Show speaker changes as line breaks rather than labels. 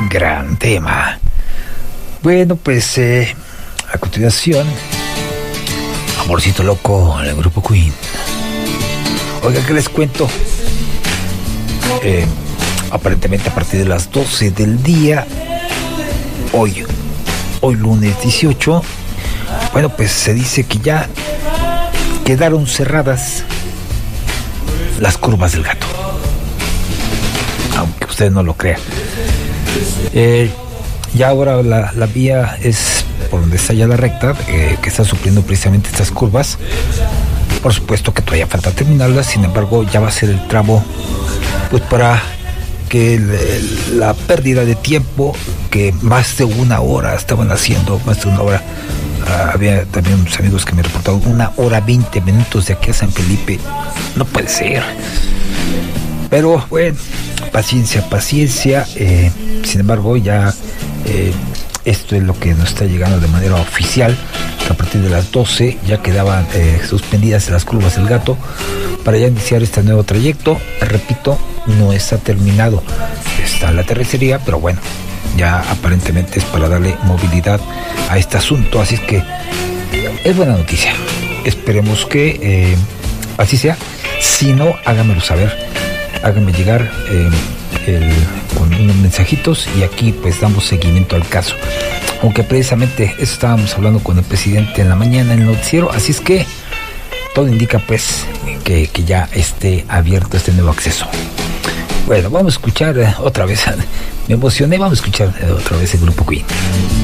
Gran tema. Bueno, pues a continuación, Amorcito Loco, el grupo Queen. Oiga, ¿qué les cuento? Aparentemente a partir de las 12 del día, hoy lunes 18, bueno, pues se dice que ya quedaron cerradas las curvas del Gato, aunque usted no lo crea. Ya ahora la vía es por donde está ya la recta, que está supliendo precisamente estas curvas. Por supuesto que todavía falta terminarlas, sin embargo ya va a ser el tramo pues para que la pérdida de tiempo que más de una hora estaban haciendo, más de una hora. Había también unos amigos que me reportaron 1 hora 20 minutos de aquí a San Felipe. No puede ser. Pero bueno, paciencia. Sin embargo, ya esto es lo que nos está llegando de manera oficial, que a partir de las 12 ya quedaban suspendidas las curvas del Gato para ya iniciar este nuevo trayecto. Repito, no está terminado, está la terracería, pero bueno, ya aparentemente es para darle movilidad a este asunto, así es que es buena noticia. Esperemos que así sea. Si no, háganmelo saber, háganme llegar con unos mensajitos y aquí pues damos seguimiento al caso, aunque precisamente eso estábamos hablando con el presidente en la mañana en el noticiero, así es que todo indica pues que ya esté abierto este nuevo acceso. Bueno, vamos a escuchar otra vez, me emocioné, vamos a escuchar otra vez el grupo Queen.